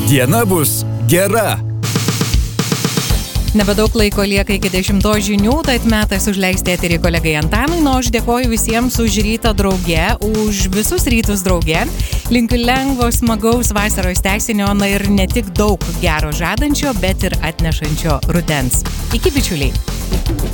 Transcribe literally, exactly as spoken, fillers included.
Diena bus gera. Nebedaug laiko lieka iki dešimtos žinių, tad metas užleisti eterį kolegai Antanui, nu aš dėkoju visiems už rytą drauge, už visus rytus drauge. Linkiu lengvo, smagaus vasaros tęsinio, na ir ne tik daug gero žadančio, bet ir atnešančio rudens. Iki bičiuliai.